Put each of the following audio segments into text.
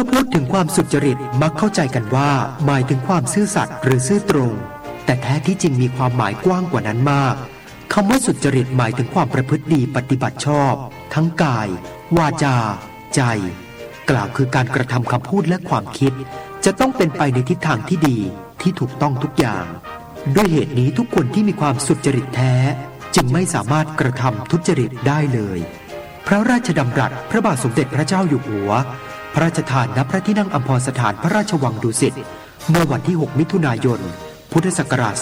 อพูดถึงความสุจริตมักเข้าใจกันว่าหมายถึงความซื่อสัตย์หรือซื่อตรงแต่แท้ที่จริงมีความหมายกว้างกว่านั้นมากคำว่าสุจริตหมายถึงความประพฤติดีปฏิบัติชอบทั้งกายวาจาใจกล่าวคือการกระทำคำพูดและความคิดจะต้องเป็นไปในทิศทางที่ดีที่ถูกต้องทุกอย่างด้วยเหตุนี้ทุกคนที่มีความสุจริตแท้จึงไม่สามารถกระทำทุจริตได้เลยพระราชดำรัสพระบาทสมเด็จพระเจ้าอยู่หัวพระราชทานณพระที่นั่งอัมพรสถานพระราชวังดุสิตเมื่อวันที่6มิถุนายนพุทธศักราช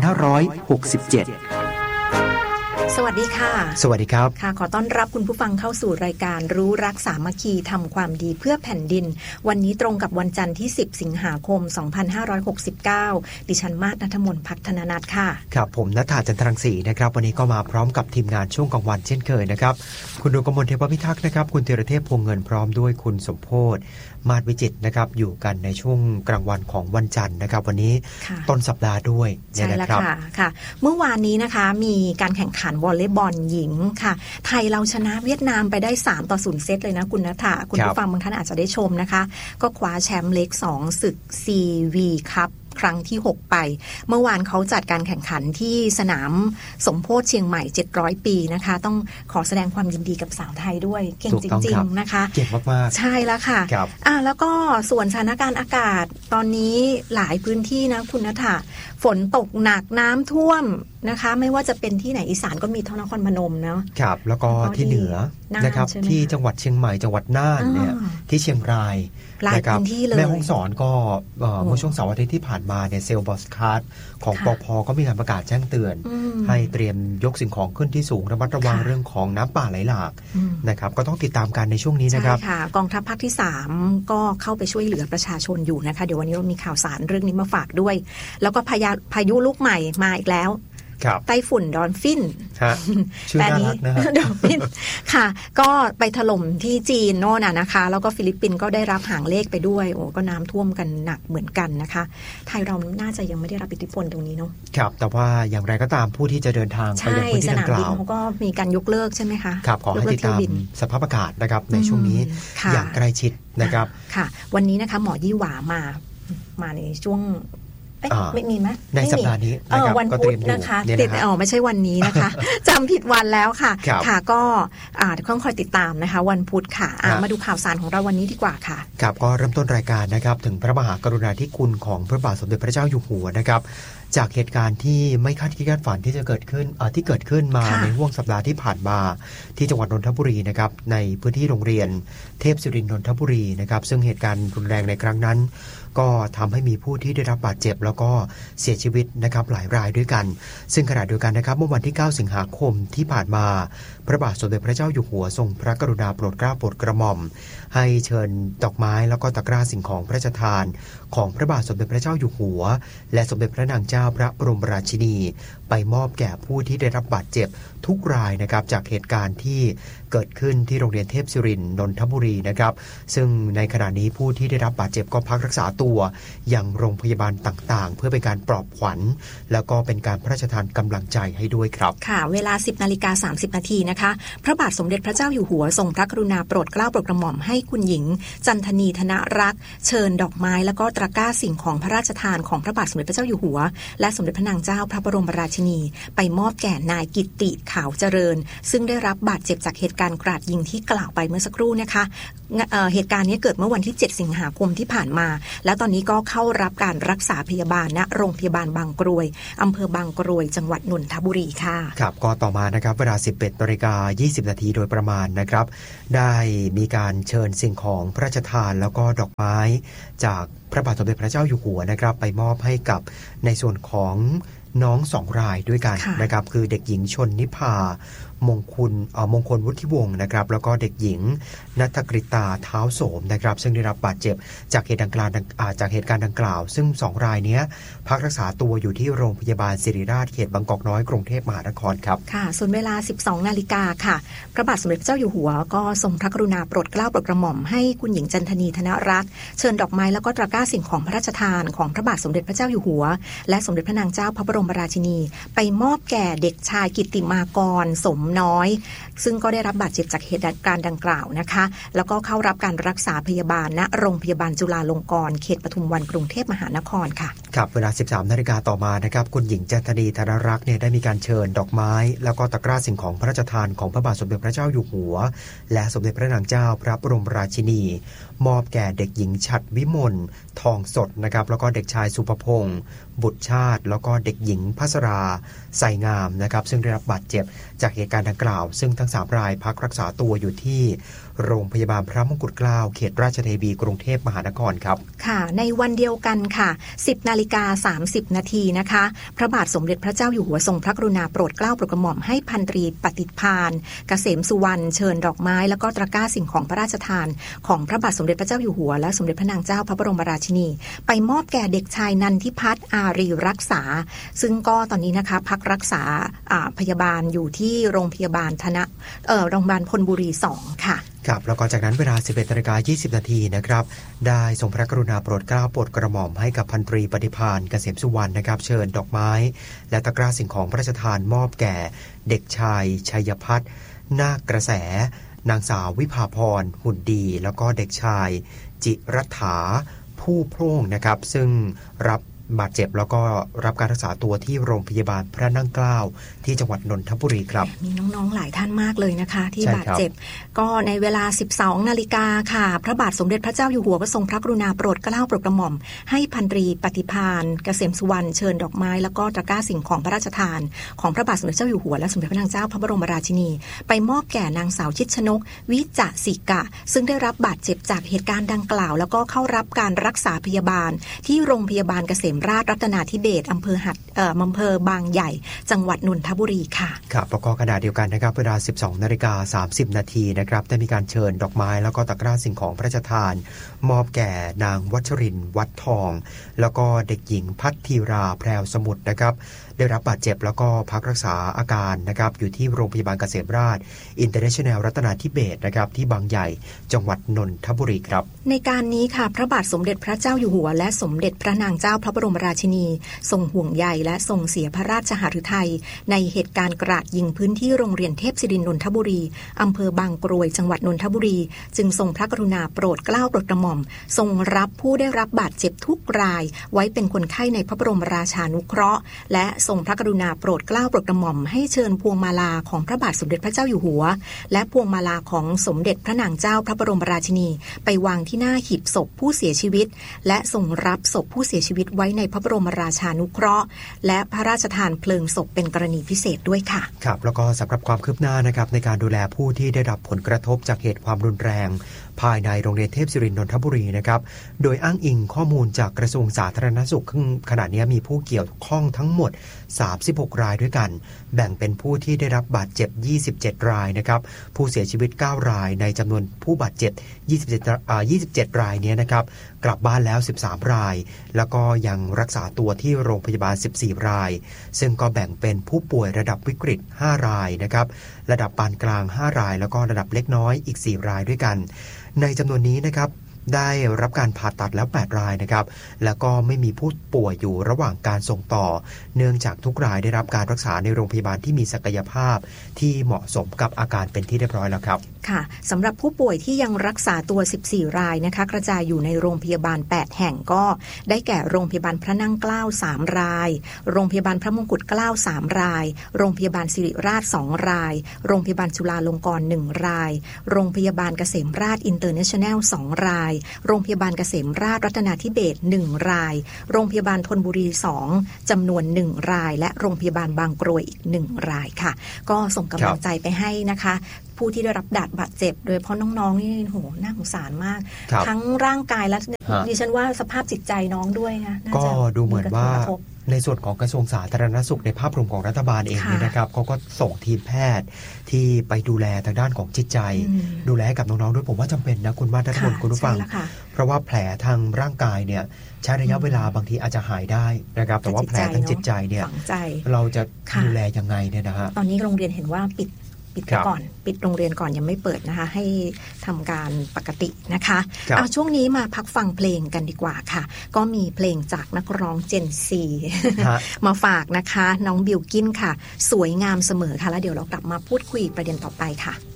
2567 สวัสดีค่ะสวัสดีครับค่ะขอต้อนรับคุณผู้ฟังเข้าสู่รายการรู้รักสามัคคีทำความดีเพื่อแผ่นดินวันนี้ตรงกับวันจันทร์ที่10สิงหาคม2569ดิฉันมาศณัฐมนต์ พัฒนนัทค่ะครับผมณัฐา จันทรังสีนะครับวันนี้ก็มาพร้อมกับทีมงานช่วงกลางวันเช่นเคยนะครับคุณดวงกมลเทพพิทักษ์นะครับคุณธีรเทพพวงเงินพร้อมด้วยคุณสมโพธิ์มาศวิจิตรนะครับอยู่กันในช่วงกลางวันของวันจันทร์นะครับวันนี้ต้นสัปดาห์ด้วยใช่แล้วค่ะเมื่อวานนี้นะคะมีการแข่งขันวอลเลย์บอลหญิงค่ะไทยเราชนะเวียดนามไปได้3-0เซตเลยนะคุณณัฐาคุณผู้ฟังบางท่านอาจจะได้ชมนะคะก็คว้าแชมป์เล็ก2ศึก CV คัพครั้งที่6ไปเมื่อวานเขาจัดการแข่งขันที่สนามสมโพธิเชียงใหม่700ปีนะคะต้องขอแสดงความยินดีกับสาวไทยด้วยเก่งจริงๆนะคะเก่งมากๆใช่แล้วค่ะแล้วก็ส่วนสถานการณ์อากาศตอนนี้หลายพื้นที่นะคุณณัฐาฝนตกหนักน้ำท่วมนะคะไม่ว่าจะเป็นที่ไหนอีสานก็มีนครพนมเนาะครับแล้วก็ที่เหนือนะครับที่จังหวัดเชียงใหม่จังหวัดน่านเนี่ยที่เชียงรายหลายพื้นที่เลยแม่ฮ่องสอนก็เมื่อช่วงเสาร์อาทิตย์ที่ผ่านมาเนี่ยเซลล์บอสคาร์ดของปภ.ก็มีการประกาศแจ้งเตือนให้เตรียมยกสิ่งของขึ้นที่สูงระมัดระวังเรื่องของน้ำป่าไหลหลากนะครับก็ต้องติดตามกันในช่วงนี้นะครับใช่ค่ะกองทัพภาคที่3ก็เข้าไปช่วยเหลือประชาชนอยู่นะคะเดี๋ยววันนี้เรามีข่าวสารเรื่องนี้มาฝากด้วยแล้วก็พายุลูกใหม่มาอีกแล้วไต้ฝุ่นดอลฟินชื่อน่ารักนะดอลฟินค่ะก็ไปถล่มที่จีนโน่นนะคะแล้วก็ฟิลิปปินส์ก็ได้รับหางเลขไปด้วยโอ้ก็น้ำท่วมกันหนักเหมือนกันนะคะไทยเราน่าจะยังไม่ได้รับอิทธิพลตรงนี้เนาะครับแต่ว่าอย่างไรก็ตามผู้ที่จะเดินทางไปยังพื้นที่ดังกล่าวเขาก็มีการยกเลิกใช่ไหมคะครับขอให้ติดตามสภาพอากาศนะครับในช่วงนี้อย่างใกล้ชิดนะครับค่ะวันนี้นะคะหมอยี่หวามาในช่วงไม่มีไหมในสัปดาห์นี้วันพุธนะคะติดไม่ใช่วันนี้นะคะจำผิดวันแล้วค่ะค่ะก็ต้องคอยติดตามนะคะวันพุธค่ะมาดูข่าวสารของเราวันนี้ดีกว่าค่ะครับก็เริ่มต้นรายการนะครับถึงพระมหากรุณาธิคุณของพระบาทสมเด็จพระเจ้าอยู่หัวนะครับจากเหตุการณ์ที่ไม่คาดคิดคาดฝันที่จะเกิดขึ้นมาในห่วงสัปดาห์ที่ผ่านมาที่จังหวัดนนทบุรีนะครับในพื้นที่โรงเรียนเทพศิรินทร์นนทบุรีนะครับซึ่งเหตุการณ์รุนแรงในครั้งนั้นก็ทำให้มีผู้ที่ได้รับบาดเจ็บแล้วก็เสียชีวิตนะครับหลายรายด้วยกันซึ่งขณะเดียวกันนะครับเมื่อวันที่9สิงหาคมที่ผ่านมาพระบาทสมเด็จพระเจ้าอยู่หัวทรงพระกรุณาโปรดเกล้าโปรดกระหม่อมให้เชิญดอกไม้แล้วก็ตะกร้าสิ่งของพระราชทานของพระบาทสมเด็จพระเจ้าอยู่หัวและสมเด็จพระนางเจ้าพระบรมราชินีไปมอบแก่ผู้ที่ได้รับบาดเจ็บทุกรายนะครับจากเหตุการณ์ที่เกิดขึ้นที่โรงเรียนเทพศิรินทร์นนทบุรีนะครับซึ่งในขณะนี้ผู้ที่ได้รับบาดเจ็บก็พักรักษาตัวยังโรงพยาบาลต่างๆเพื่อเป็นการปลอบขวัญแล้วก็เป็นการพระราชทานกำลังใจให้ด้วยครับค่ะเวลา 10:30 นาทีนะคะพระบาทสมเด็จพระเจ้าอยู่หัวทรงพระกรุณาโปรดเกล้าโปรดกระหม่อมให้คุณหญิงจันทนีธนรักษ์เชิญดอกไม้แล้วก็ตะกร้าสิ่งของพระราชทานของพระบาทสมเด็จพระเจ้าอยู่หัวและสมเด็จพระนางเจ้าพระบรมราชินีไปมอบแก่นายกิตติขาวเจริญซึ่งได้รับบาดเจ็บจากเหตุการณ์กราดยิงที่กล่าวไปเมื่อสักครู่นะคะเหตุการณ์นี้เกิดเมื่อวันที่7สิงหาคมที่ผ่านมาแล้วตอนนี้ก็เข้ารับการรักษาพยาบาลณโรงพยาบาลบางกรวยอำเภอบางกรวยจังหวัดนนทบุรีค่ะครับก็ต่อมานะครับเวลา 11:20 นาทีโดยประมาณนะครับได้มีการเชิญสิ่งของพระราชทานแล้วก็ดอกไม้จากพระบาทสมเด็จพระเจ้าอยู่หัวนะครับไปมอบให้กับในส่วนของน้อง2รายด้วยกันนะครับคือเด็กหญิงชนนิพามงคลวุฒิวงศ์นะครับแล้วก็เด็กหญิงณัฐกฤตาเท้าโสมนะครับซึ่งได้รับบาดเจ็บจากเหตุการณ์ดังกล่าวซึ่ง2รายนี้พักรักษาตัวอยู่ที่โรงพยาบาลศิริราชเขตบางกอกน้อยกรุงเทพมหานครครับค่ะส่วนเวลา 12 นาฬิกาค่ะพระบาทสมเด็จพระเจ้าอยู่หัวก็ทรงพระกรุณาโปรดเกล้าโปรดกระหม่อมให้คุณหญิงจันทนีธนรักษ์เชิญดอกไม้แล้วก็ตะกร้าสิ่งของพระราชทานของพระบาทสมเด็จพระเจ้าอยู่หัวและสมเด็จพระนางเจ้าพระบรมราชินีไปมอบแก่เด็กชายกิตติมากรสมน้อยซึ่งก็ได้รับบาดเจ็บจากเหตุการณ์ดังกล่าวนะคะแล้วก็เข้ารับการรักษาพยาบาลณโรงพยาบาลจุฬาลงกรณ์เขตปทุมวันกรุงเทพมหานครค่ะครับเวลา 13 นาฬิกาต่อมานะครับคุณหญิงจันทนีธนรักษ์เนี่ยได้มีการเชิญดอกไม้แล้วก็ตะกร้าสิ่งของพระราชทานของพระบาทสมเด็จพระเจ้าอยู่หัวและสมเด็จพระนางเจ้าพระบรมราชินีมอบแก่เด็กหญิงฉัตรวิมลทองสดนะครับแล้วก็เด็กชายสุภพงศ์บุตรชาติแล้วก็เด็กหญิงภัสราใส่งามนะครับซึ่งได้รับบาดเจ็บจากเหตุการณ์ดังกล่าวซึ่งทั้ง3รายพักรักษาตัวอยู่ที่โรงพยาบาลพระมงกุฎเกล้าเขตราชเทวีกรุงเทพมหานครครับค่ะในวันเดียวกันค่ะ 10:30 นาทีนะคะพระบาทสมเด็จพระเจ้าอยู่หัวทรงพระกรุณาโปรดเกล้าโปรดกระหม่อมให้พันตรีปฏิภาณเกษมสุวรรณเชิญดอกไม้แล้วก็ตะกร้าสิ่งของพระราชทานของพระบาทสมเด็จพระเจ้าอยู่หัวและสมเด็จพระนางเจ้าพระบรมราชินีไปมอบแก่เด็กชายนันทิพัฒน์อารีรักษาซึ่งก็ตอนนี้นะคะพักรักษาพยาบาลอยู่ที่โรงพยาบาลโรงพยาบาลพลบุรี2ค่ะครับแล้วก็จากนั้นเวลา 11:20 นาทีนะครับได้ทรงพระกรุณาโปรดเกล้าโปรดกระหม่อมให้กับพันตรีปฏิภาณเกษมสุวรรณนะครับเชิญดอกไม้และตะกร้าสิ่งของพระราชทานมอบแก่เด็กชายชัยพัฒน์นาคกระแสนางสาววิภาพรหุ่นดีแล้วก็เด็กชายจิรัฐาผู้โพร่งนะครับซึ่งรับบาดเจ็บแล้วก็รับการรักษาตัวที่โรงพยาบาลพระนั่งเกล้าที่จังหวัดนนทบุรีครับมีน้องๆหลายท่านมากเลยนะคะที่บาดเจ็บก็ในเวลา 12 นาฬิกาค่ะพระบาทสมเด็จพระเจ้าอยู่หัวก็ทรงพระกรุณาโปรดเกล้าโปรดกระหม่อมให้พันตรีปฏิภาณเกษมสุวรรณเชิญดอกไม้แล้วก็ตะกร้าสิ่งของพระราชทานของพระบาทสมเด็จเจ้าอยู่หัวและสมเด็จพระนางเจ้าพระบรมราชินีไปมอบแก่นางสาวชิดชนกวิจสิกะซึ่งได้รับบาดเจ็บจากเหตุการณ์ดังกล่าวแล้วก็เข้ารับการรักษาพยาบาลที่โรงพยาบาลเกษมราษฎร์รัตนาธิเบศรอำเภอบางใหญ่จังหวัดนนทบุรีค่ะครับแล้วก็ขณะเดียวกันนะครับเวลา 12:30 นาทีนะครับได้มีการเชิญดอกไม้แล้วก็ตะกร้าสิ่งของพระราชทานมอบแก่นางวัชรินทร์วัดทองแล้วก็เด็กหญิงพัทธีราแพรวสมุทรนะครับได้รับบาดเจ็บแล้วก็พักรักษาอาการนะครับอยู่ที่โรงพยาบาลเกษมราษฎร์อินเตอร์เนชั่นแนลรัตนาธิเบศรนะครับที่บางใหญ่จังหวัดนนทบุรีครับในการนี้ค่ะพระบาทสมเด็จพระเจ้าอยู่หัวและสมเด็จพระนางเจ้าพระบรมราชินีทรงห่วงใยและทรงเสียพระราชหฤทัยในเหตุการณ์กราดยิงพื้นที่โรงเรียนเทพศิรินทร์นนทบุรีอำเภอบางกรวยจังหวัดนนทบุรีจึงทรงพระกรุณาโปรดเกล้าโปรดกระหม่อมทรงรับผู้ได้รับบาดเจ็บทุกรายไว้เป็นคนไข้ในพระบรมราชานุเคราะห์และทรงพระกรุณาโปรดเกล้าโปรดกระหม่อมให้เชิญพวงมาลาของพระบาทสมเด็จพระเจ้าอยู่หัวและพวงมาลาของสมเด็จพระนางเจ้าพระบรมราชินีไปวางที่หน้าหีบศพผู้เสียชีวิตและทรงรับศพผู้เสียชีวิตไว้ในพระบรมราชานุเคราะห์และพระราชทานเพลิงศพเป็นกรณีพิเศษด้วยค่ะครับแล้วก็สำหรับความคืบหน้านะครับในการดูแลผู้ที่ได้รับผลกระทบจากเหตุความรุนแรงภายในโรงเรียนเทพศิรินทร์นนทบุรีนะครับโดยอ้างอิงข้อมูลจากกระทรวงสาธารณสุขขณะนี้มีผู้เกี่ยวข้องทั้งหมด36รายด้วยกันแบ่งเป็นผู้ที่ได้รับบาดเจ็บ27รายนะครับผู้เสียชีวิต9รายในจำนวนผู้บาดเจ็บ27รายนี้นะครับกลับบ้านแล้ว13รายแล้วก็ยังรักษาตัวที่โรงพยาบาล14รายซึ่งก็แบ่งเป็นผู้ป่วยระดับวิกฤต5รายนะครับระดับปานกลาง5รายแล้วก็ระดับเล็กน้อยอีก4รายด้วยกันในจำนวนนี้นะครับได้รับการผ่าตัดแล้ว8รายนะครับแล้วก็ไม่มีผู้ป่วยอยู่ระหว่างการส่งต่อเนื่องจากทุกรายได้รับการรักษาในโรงพยาบาลที่มีศักยภาพที่เหมาะสมกับอาการเป็นที่เรียบร้อยแล้วครับค่ะสำหรับผู้ป่วยที่ยังรักษาตัว14รายนะคะกระจายอยู่ในโรงพยาบาล8แห่งก็ได้แก่โรงพยาบาลพระนั่งเกล้า3รายโรงพยาบาลพระมงกุฎเกล้า3รายโรงพยาบาลศิริราช2รายโรงพยาบาลจุฬาลงกรณ์1รายโรงพยาบาลเกษมราษฎร์อินเตอร์เนชั่นแนล2รายโรงพยาบาลเกษมราษฎร์รัตนาธิเบศร1รายโรงพยาบาลธนบุรี2จำนวน1รายและโรงพยาบาลบางกรวยอีก1รายค่ะก็ส่งกำลังใจไปให้นะคะผู้ที่ได้รับบาดเจ็บโดยเพราะน้องๆนี่โหน่าสงสารมากทั้งร่างกายและดิฉันว่าสภาพจิตใจน้องด้วยนะก็ดูเหมือนว่าในส่วนของกระทรวงสาธารณสุขในภาพรวมของรัฐบาลเองเนี่ยนะครับเขาก็ส่งทีมแพทย์ที่ไปดูแลทางด้านของจิตใจดูแลกับน้องๆด้วยผมว่าจำเป็นนะคุณมาทัศน์คุณผู้ฟังเพราะว่าแผลทางร่างกายเนี่ยใช้ระยะเวลาบางทีอาจจะหายได้นะครับแต่ว่าแผลทางจิตใจเนี่ยเราจะดูแลยังไงเนี่ยนะฮะตอนนี้โรงเรียนเห็นว่าปิดปิดไปก่อนปิดโรงเรียนก่อนยังไม่เปิดนะคะให้ทำการปกตินะคะเอาช่วงนี้มาพักฟังเพลงกันดีกว่าค่ะก็มีเพลงจากนักร้องเจนซีมาฝากนะคะน้องบิลกิ้นค่ะสวยงามเสมอค่ะแล้วเดี๋ยวเรากลับมาพูดคุยประเด็นต่อไปค่ะ